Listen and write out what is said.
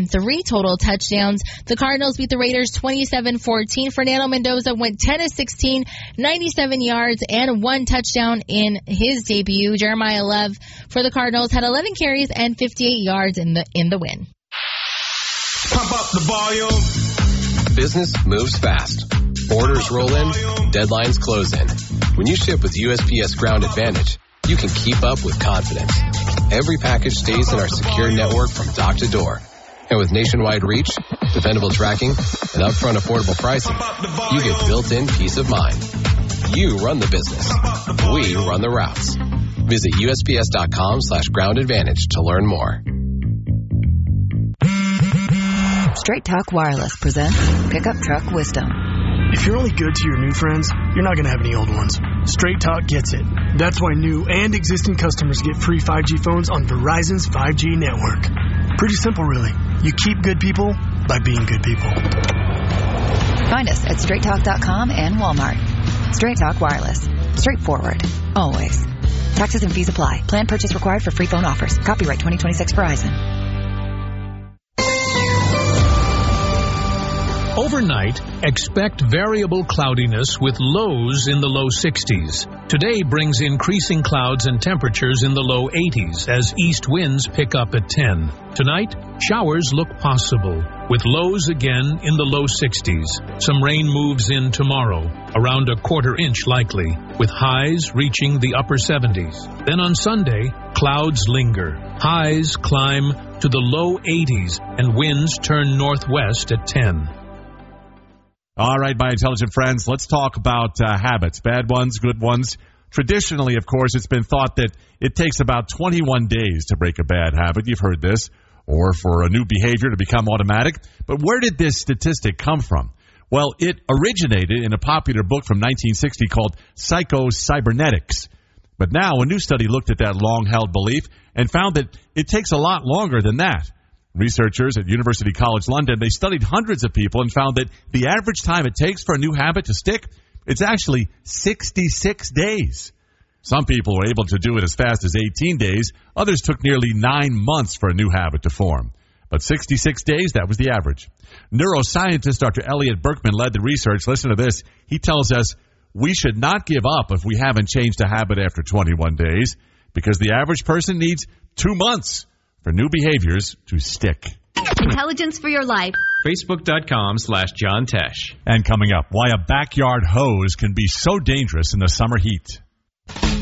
and 3 total touchdowns. The Cardinals beat the Raiders 27-14. Fernando Mendoza went 10-16, 97 yards, and 1 touchdown in his debut. Jeremiah Love for the Cardinals had 11 carries and 58 yards in the win. Pump up the volume. Business moves fast. Orders roll in, deadlines close in. When you ship with USPS Ground Advantage, you can keep up with confidence. Every package stays in our secure network from dock to door. And with nationwide reach, dependable tracking, and upfront affordable pricing, you get built-in peace of mind. You run the business. We run the routes. Visit USPS.com/Ground Advantage to learn more. Straight Talk Wireless presents Pickup Truck Wisdom. If you're only good to your new friends, you're not going to have any old ones. Straight Talk gets it. That's why new and existing customers get free 5G phones on Verizon's 5G network. Pretty simple, really. You keep good people by being good people. Find us at straighttalk.com and Walmart. Straight Talk Wireless. Straightforward. Always. Taxes and fees apply. Plan purchase required for free phone offers. Copyright 2026 Verizon. Overnight, expect variable cloudiness with lows in the low 60s. Today brings increasing clouds and temperatures in the low 80s as east winds pick up at 10. Tonight, showers look possible, with lows again in the low 60s. Some rain moves in tomorrow, around a quarter inch likely, with highs reaching the upper 70s. Then on Sunday, clouds linger. Highs climb to the low 80s, and winds turn northwest at 10. All right, my intelligent friends, let's talk about habits, bad ones, good ones. Traditionally, of course, it's been thought that it takes about 21 days to break a bad habit. You've heard this. Or for a new behavior to become automatic. But where did this statistic come from? Well, it originated in a popular book from 1960 called Psycho-Cybernetics. But now a new study looked at that long-held belief and found that it takes a lot longer than that. Researchers at University College London, they studied hundreds of people and found that the average time it takes for a new habit to stick, it's actually 66 days. Some people were able to do it as fast as 18 days. Others took nearly 9 months for a new habit to form. But 66 days, that was the average. Neuroscientist Dr. Elliot Berkman led the research. Listen to this. He tells us we should not give up if we haven't changed a habit after 21 days because the average person needs 2 months for new behaviors to stick. Intelligence for your life. Facebook.com/John Tesh. And coming up, why a backyard hose can be so dangerous in the summer heat.